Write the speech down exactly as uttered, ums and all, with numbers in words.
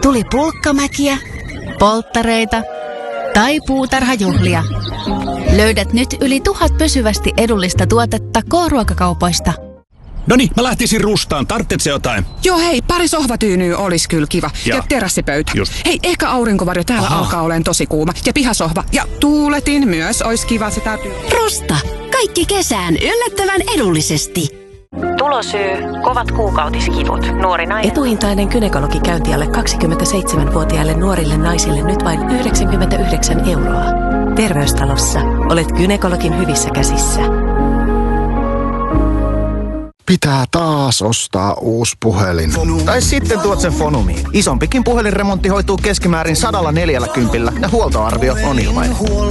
Tuli pulkkamäkiä, polttareita tai puutarhajuhlia. Löydät nyt yli tuhat pysyvästi edullista tuotetta K-ruokakaupoista. Noniin, mä lähtisin rustaan. Tarvitsetko jotain? Joo hei, pari sohvatyynyä olisi kyllä kiva. Ja, ja terassipöytä. Just. Hei, ehkä aurinkovarjo, täällä Aha. alkaa olemaan tosi kuuma. Ja pihasohva. Ja tuuletin myös, olisi kiva, se täytyy. Rusta. Kaikki kesään yllättävän edullisesti. Tulosyy, kovat kuukautiskivut, nuori nainen. Etuhintainen gynekologikäynti alle kaksikymmentäseitsemänvuotiaille nuorille naisille nyt vain yhdeksänkymmentäyhdeksän euroa. Terveystalossa olet gynekologin hyvissä käsissä. Pitää taas ostaa uusi puhelin. Tai sitten tuot sen Fonumiin. Isompikin puhelinremontti hoituu keskimäärin sadalla neljälläkympillä ja huoltoarvio on ilmainen.